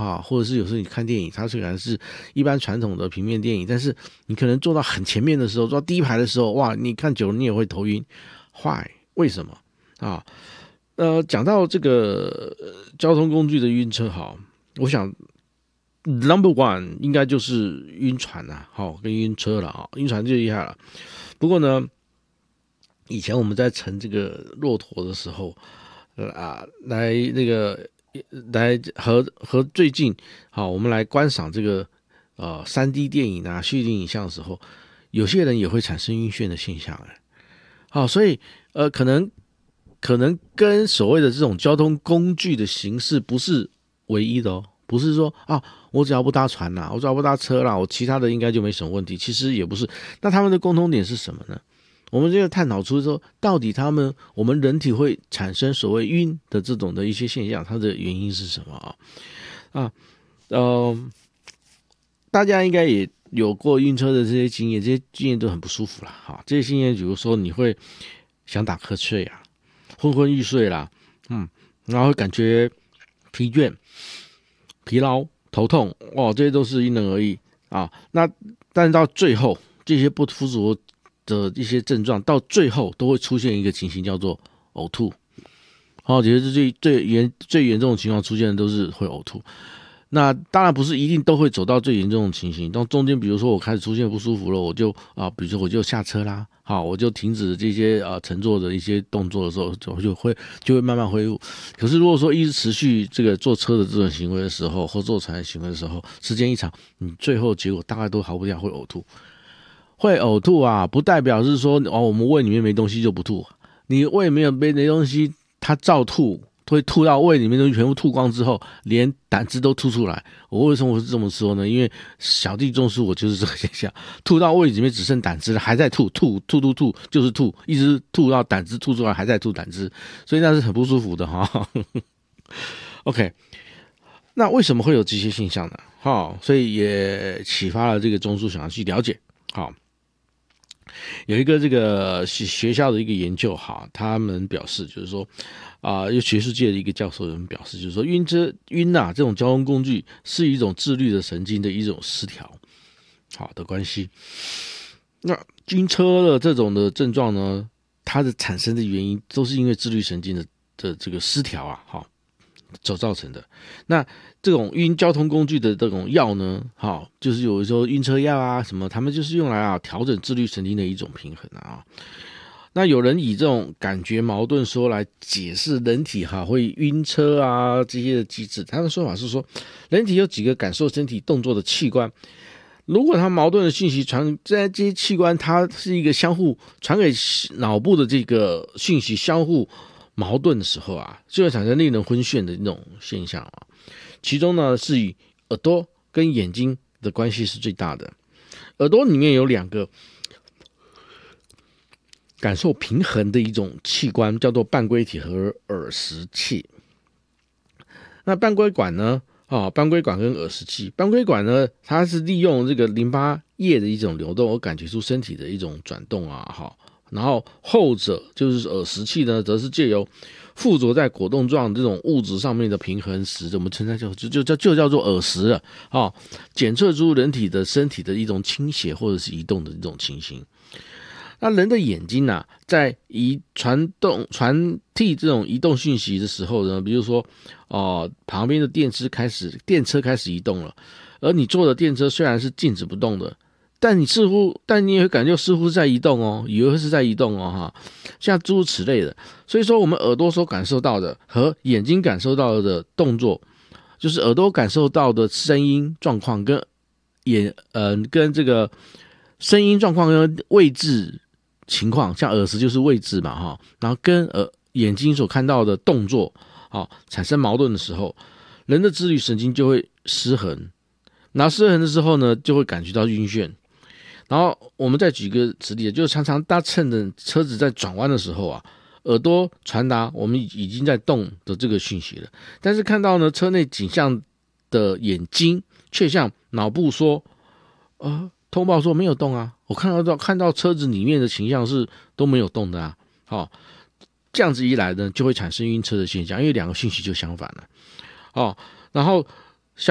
或者是有时候你看电影，它虽然是一般传统的平面电影，但是你可能坐到很前面的时候，坐到第一排的时候，哇，你看久了你也会头晕。Why？ 为什么啊？讲到这个交通工具的晕车，我想 number one 应该就是晕船啊，跟晕车了啊，晕船就厉害了。不过呢，以前我们在乘这个骆驼的时候，来和最近我们来观赏这个3D 电影啊、虚拟影像的时候，有些人也会产生晕眩的现象所以可能跟所谓的这种交通工具的形式不是唯一的哦，不是说我只要不搭船啦，我只要不搭车啦，我其他的应该就没什么问题。其实也不是。那他们的共同点是什么呢？我们就探讨出说，到底我们人体会产生所谓晕的这种的一些现象，它的原因是什么大家应该也有过晕车的这些经验，这些经验都很不舒服啦。这些经验，比如说你会想打瞌睡啊，昏昏欲睡啦，然后会感觉疲倦、疲劳、头痛，这些都是因人而异但是到最后，这些不舒服的一些症状，到最后都会出现一个情形，叫做呕吐。其实最严重的情况出现的都是会呕吐。那当然不是一定都会走到最严重的情形，到中间比如说我开始出现不舒服了，我就比如说我就下车啦，我就停止这些乘坐的一些动作的时候，就会慢慢恢复。可是如果说一直持续这个坐车的这种行为的时候，或坐船的行为的时候，时间一长，你最后结果大概都逃不掉会呕吐。会呕吐不代表是说我们胃里面没东西就不吐，你胃里面没东西，它照吐。会吐到胃里面东西全部吐光之后，连胆汁都吐出来。我为什么是这么说呢？因为小弟中暑，我就是这个现象，吐到胃里面只剩胆汁了，还在吐就是吐，一直吐到胆汁吐出来，还在吐胆汁，所以那是很不舒服的OK， 那为什么会有这些现象呢？所以也启发了这个中枢想要去了解。有一个这个学校的一个研究他们表示就是说学术界的一个教授人表示，就是说晕这种交通工具是一种自律的神经的一种失调的关系。那晕车的这种的症状呢，它的产生的原因都是因为自律神经的这个失调所造成的。那这种晕交通工具的这种药呢，就是有时候晕车药什么，他们就是用来调整自律神经的一种平衡那有人以这种感觉矛盾说来解释人体会晕车这些的机制。他的说法是说，人体有几个感受身体动作的器官，如果它矛盾的讯息传在这些器官，它是一个相互传给脑部的这个讯息相互矛盾的时候就会产生令人昏眩的那种现象其中呢，是以耳朵跟眼睛的关系是最大的。耳朵里面有2个感受平衡的一种器官，叫做半规体和耳石器。那半规管呢，半规管跟耳石器，半规管呢，它是利用这个淋巴液的一种流动而感觉出身体的一种转动然后后者就是耳石器呢，则是借由附着在果冻状这种物质上面的平衡石，我们称它就叫做耳石了检测出人体的身体的一种倾斜或者是移动的一种情形。那人的眼睛在传递这种移动讯息的时候呢，比如说旁边的电车开始移动了，而你坐的电车虽然是静止不动的，但你也会感觉似乎是在移动以为是在移动像诸如此类的。所以说我们耳朵所感受到的和眼睛感受到的动作，就是耳朵感受到的声音状况跟这个声音状况跟位置情况，像耳石就是位置嘛然后跟眼睛所看到的动作产生矛盾的时候，人的自律神经就会失衡，然后失衡的时候呢，就会感觉到晕眩。然后我们再举个实例，就是常常搭乘的车子在转弯的时候耳朵传达我们已经在动的这个讯息了，但是看到呢车内景象的眼睛却向脑部说通报说没有动我看到车子里面的形象是都没有动的这样子一来呢，就会产生晕车的现象，因为2个讯息就相反了然后